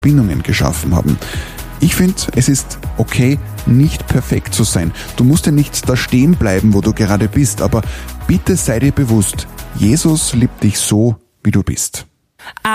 Verbindungen geschaffen haben. Ich finde, es ist okay, nicht perfekt zu sein. Du musst ja nicht da stehen bleiben, wo du gerade bist, aber bitte sei dir bewusst, Jesus liebt dich so, wie du bist.